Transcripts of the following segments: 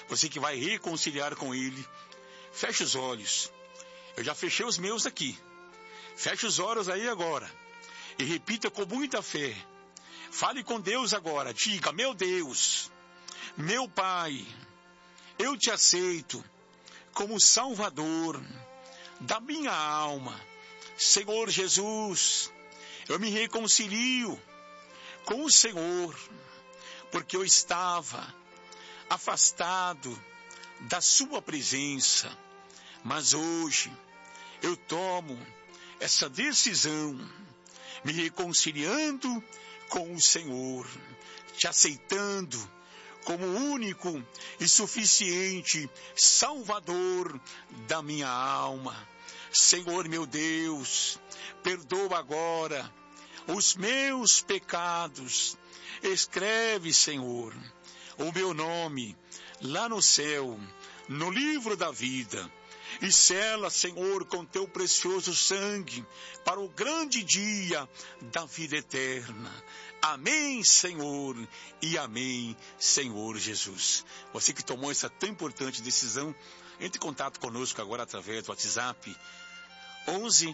você que vai reconciliar com Ele, feche os olhos. Eu já fechei os meus aqui. Feche os olhos aí agora e repita com muita fé. Fale com Deus agora. Diga: meu Deus, meu Pai, eu te aceito como Salvador da minha alma. Senhor Jesus, eu me reconcilio com o Senhor, porque eu estava afastado da sua presença. Mas hoje eu tomo essa decisão, me reconciliando com o Senhor, te aceitando como único e suficiente Salvador da minha alma. Senhor meu Deus, perdoa agora os meus pecados. Escreve, Senhor, o meu nome lá no céu, no livro da vida. E sela, Senhor, com teu precioso sangue para o grande dia da vida eterna. Amém, Senhor, e amém, Senhor Jesus. Você que tomou essa tão importante decisão, entre em contato conosco agora através do WhatsApp 11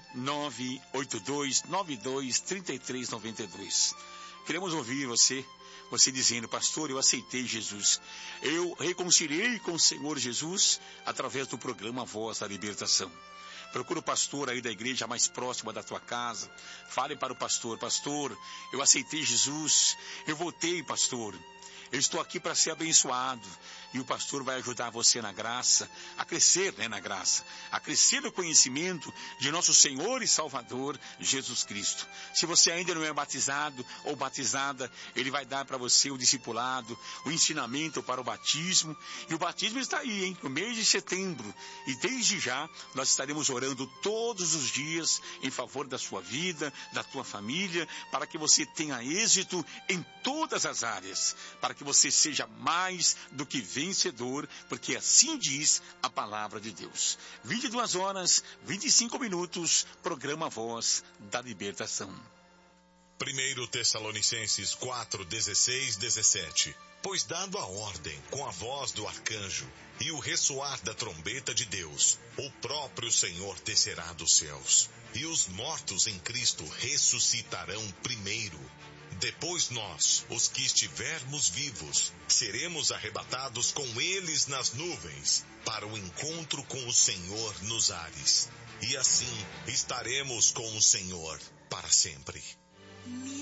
982 92 33 92. Queremos ouvir você dizendo: pastor, eu aceitei Jesus. Eu reconciliei com o Senhor Jesus através do programa Voz da Libertação. Procura o pastor aí da igreja mais próxima da tua casa. Fale para o pastor: pastor, eu aceitei Jesus. Eu voltei, pastor. Eu estou aqui para ser abençoado. E o pastor vai ajudar você na graça, a crescer, na graça, a crescer no conhecimento de nosso Senhor e Salvador, Jesus Cristo. Se você ainda não é batizado ou batizada, ele vai dar para você o discipulado, o ensinamento para o batismo. E o batismo está aí, no mês de setembro. E desde já, nós estaremos orando todos os dias em favor da sua vida, da tua família, para que você tenha êxito em todas as áreas, para que você seja mais do que vencedor, porque assim diz a palavra de Deus. 22 horas, 25 minutos, programa Voz da Libertação. 1 Tessalonicenses 4, 16, 17. Pois dado a ordem com a voz do arcanjo e o ressoar da trombeta de Deus, o próprio Senhor descerá dos céus, e os mortos em Cristo ressuscitarão primeiro. Depois nós, os que estivermos vivos, seremos arrebatados com eles nas nuvens, para o encontro com o Senhor nos ares. E assim estaremos com o Senhor para sempre.